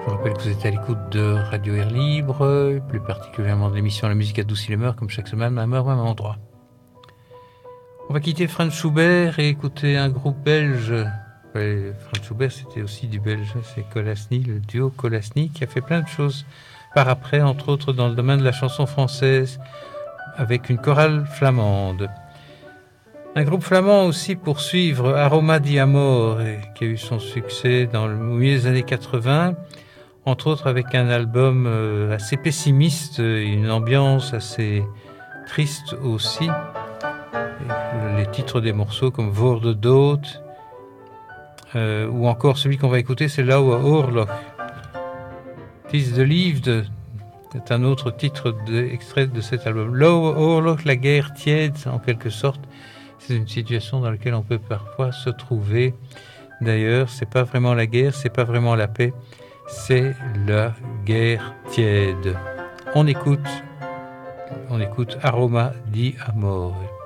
Je vous rappelle que vous êtes à l'écoute de Radio Air Libre, plus particulièrement de l'émission La musique adoucit les mœurs, comme chaque semaine, même heure, même endroit. On va quitter Franz Schubert et écouter un groupe belge. Franz Schubert, c'était aussi du belge, c'est Kolasny, le duo Kolasny, qui a fait plein de choses par après, entre autres dans le domaine de la chanson française, avec une chorale flamande. Un groupe flamand aussi pour suivre Aroma di Amore, qui a eu son succès dans le milieu des années 80, entre autres avec un album assez pessimiste, une ambiance assez triste aussi. Et les titres des morceaux comme Voor de Dood, ou encore celui qu'on va écouter, c'est Lauwe Oorlog. Tis de Liefde, c'est un autre titre extrait de cet album. Lauwe Oorlog, la guerre tiède en quelque sorte. C'est une situation dans laquelle on peut parfois se trouver. D'ailleurs, c'est pas vraiment la guerre, c'est pas vraiment la paix, c'est la guerre tiède. On écoute Aroma di Amore.